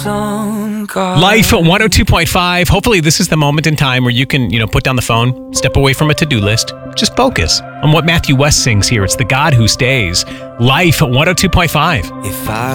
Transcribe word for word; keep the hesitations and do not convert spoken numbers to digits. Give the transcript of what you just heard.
Life one oh two point five. Hopefully this is the moment in time where you can, you know, put down the phone, step away from a to-do list, just focus on what Matthew West sings here. It's the God Who Stays. Life one oh two point five. If I